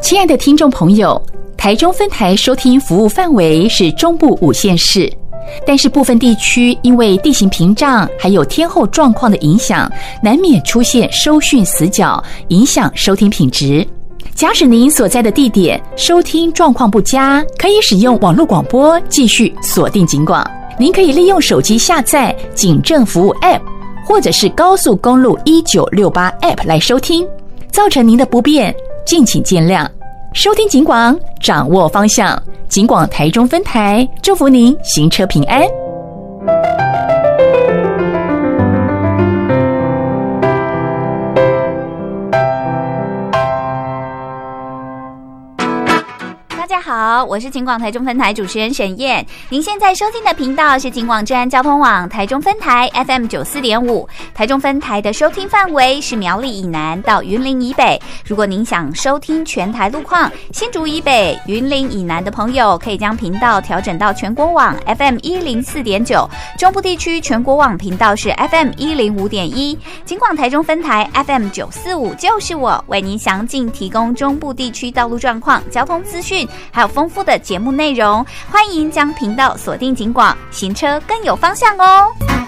亲爱的听众朋友，台中分台收听服务范围是中部5县市，但是部分地区因为地形屏障还有天候状况的影响，难免出现收讯死角，影响收听品质。假使您所在的地点收听状况不佳，可以使用网络广播继续锁定警广。您可以利用手机下载警政服务 App 或者是高速公路1968 App 来收听，造成您的不便，敬请见谅。收听警广，掌握方向。警广台中分台，祝福您行车平安。 大家好，我是警广台中分台主持人沈燕。您现在收听的频道是警广治安交通网台中分台 FM 94.5，台中分台的收听范围是苗栗以南到云林以北。如果您想收听全台路况，新竹以北、云林以南的朋友可以将频道调整到全国网 FM 104.9，中部地区全国网频道是 FM 105.1。警广台中分台 FM 945就是我，为您详尽提供中部地区道路状况、交通资讯，还有丰富的节目内容。欢迎将频道锁定警广，行车更有方向哦。